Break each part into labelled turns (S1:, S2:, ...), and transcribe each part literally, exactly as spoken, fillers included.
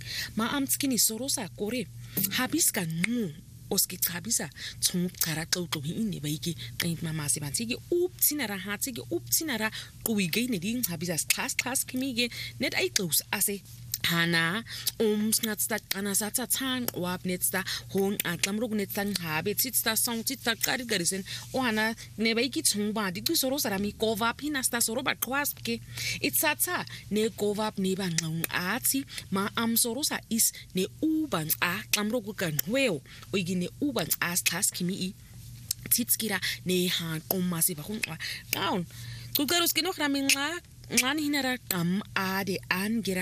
S1: ma amtskini sorosa kore habiska nu oski chabisa tsung kara toto hini baiki kaint mama se bantigi uptinara hatigi uptinara kuige ne ding habisa class class kimige net ai close ase hana um snatsta kana satsa tang wap netsta hon atlamrug netsan habe titsta song titsta kari garisen o hana ne baiki tsung ba di soro sarami kova pinasta soro ba kwaske itsatsa ne kova ne ba ngang ati ma am soro sa is ne uban a tlamrug kan weo oigi ne uban as task kimi titskira ne ha komasi ba hunwa down kugaros ke no khraminga ngani hinara kam ade angira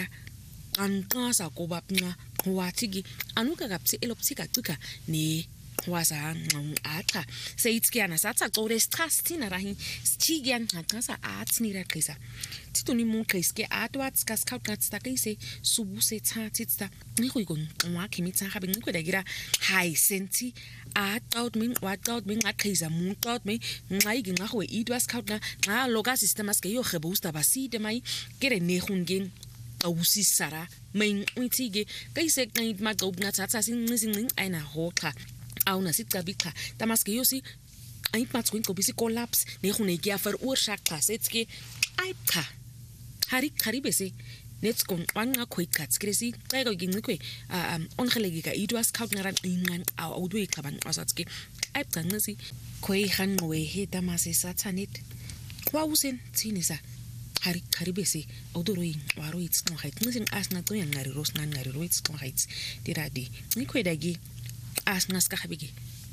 S1: anqasa kuba pnqa wathigi anuka kapsi elopsika cika ne waza ngqa seyitskiana satsa qore strastina rahi stigian nqasa atnira qisa tituni munqeske atwats kaskautgatsta kayse subuse thatitsta ngikhuyikon qwakhe mitsa habe ngikwedakira high senti ataut min wataut min aqhiza munqaut me nqayigi ngahwe itwas kautna nga loka systemas ke yo kheboosta baside mai kere ne khungen awusi sara main uithige kayise qint maqob ngathatha sinqisingqing ayina hoxa awuna sicabikha tamaske yosi ayiphatsi kwinqobisi collapse nekhune kiafer urshaqa setske ayipha hari kharibese netskongqanqa khoiqatskiresi xeko ngincikwe um ongelekika itwas kaut ngaran inqan awudwe ixaban qasatske ayiphanqisi khoi khanqwe he tamase sathanet wawusen thinisa hari karibese awdoroyin waro it's no height ngisin asna to yang ngari ros nan ngari roits no heights diradi nikwedagi asna ska habige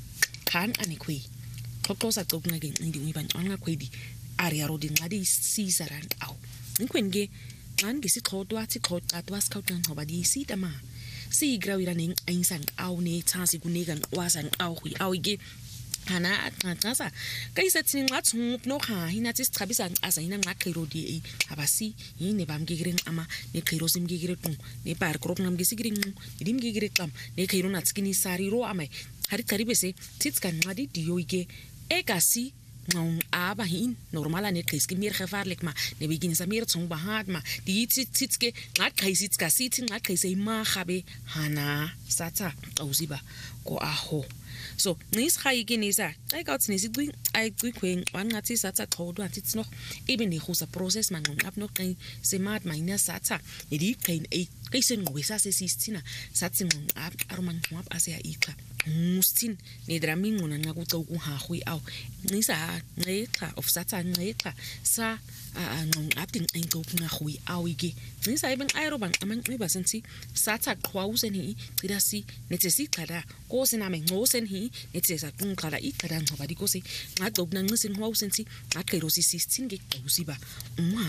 S1: kan anikwi koklosa tokna ge ndi wiban anga kwedi ari arodi ngadi sisaran aw nikwenge man gisi xodwa ti xodwa twas kautlan hobadi sita ma si grawira ning ainsan aw ne tsansi kunegan wasan aw hui awige hana atqasa kayisa tsinqathi no kha hinathi sichabisa nqasa hina ngaqhiro di abasi yini bamgigireng ama ne khiro simgigire qum ne par krop namgisigireng ndimgigire qam ne khiro natskini sariro ama hari karibese titskan ngadi diyoike ekasi ngong aba hin normala ne khiski mir gevaarlik ma ne begin samir tsong bahat ma di titske ngaqhaisitska sithi ngaqhaise ima khabe hana satha awuziba ko aho so nis khayike nisa ay gouts nisi gwi ay gwi kweng wangathi satha xodwa tits noch eben ne khusa process man ngap noch kein semat mina satha edi kein ay kaysen ngwesa se sistina satsi ngong ap aruman ngap ase ya iqa mustin ne dramin ngona ngakuxa ukuhahui aw nisa ngexa of satha ngexa sa ngong apting engopna hui awike nisa eben ayroban amanqiba sensi satha qhwawusen hi qidasi netsesi qada ko siname ngosen hi netsesa qunqala iqada ngoba dikosi ngaqobna nqisin qhwawusen si ngaqerosi sixteen ngeqhusiba uma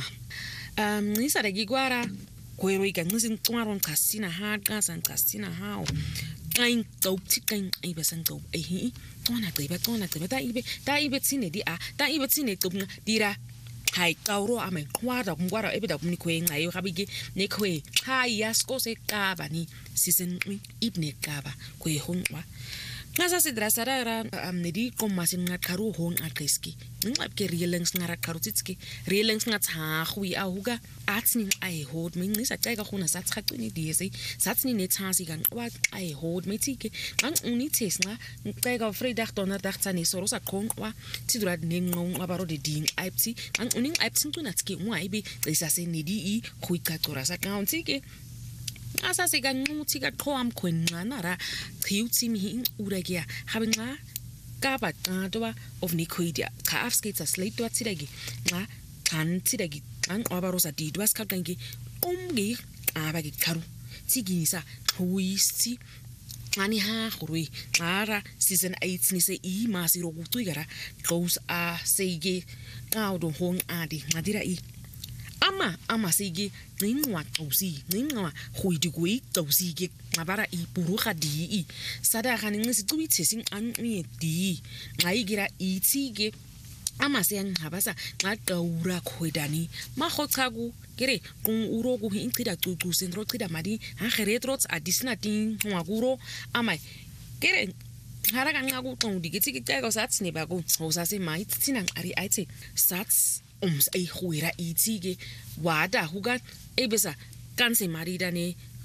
S1: um nisa regigwara kwero ikanqisin qwaron qasina ha qasan qasina ha kain qopti kain ibesan qop ehi ona qiba ona qiba ta ibe ta ibe tsine di a ta ibe tsine qobna dira hai kauro ame kwara kumkwara ebeda kumnikwe ngayo kabige nekwe hai yasko se kaba ni season ibne kaba kwe honwa ngasa sidrasara amnedi komasin ngakharu hon aqeski ngxabke reelings ngara kharutitski reelings ngatha khwi ahuga atsni ai hod mingisa xeka khuna satsaqini diese satsni nethasi kan wa ai hod methike ngang unithes nga xeka fredag donderdag tsani sorosa khonqwa tidura nengqong abaro de ding aipti ngang uning aiptsin tunatski ngwaibe xisa senedi i khuikaqora sa countike asa se kanquthi ka qhwam khwenqana ra khiutsimi hi uragia habinqa kaba qatwa of nicoidia ka afsketsa slate wa tsidagi nga kan tsidagi ang abarosa didwas khakangi umgi abagi kharu tsigisa huisi ani ha khurui ara season eight ni se i masiro kutuigara close a seige qawdo hon adi ngadira i ama ama sigi ningwa tausi ningwa khuidikwe tausi ke ngabara i buruga di sada gane ngisi tsuitse sing anmi di ngayigira itsike ama seng habasa ngaqaura khwedani magotsaku kere kung uroku hinqida cucu sentro qida madi ha geretrots adisna ting ngakuro ama kere hara kanga ku qondi ke tsikeka satsi ne ba ku hosase mai tsina ari aitse sats ums ai khwera itsike wada huga ebesa kanse marida ne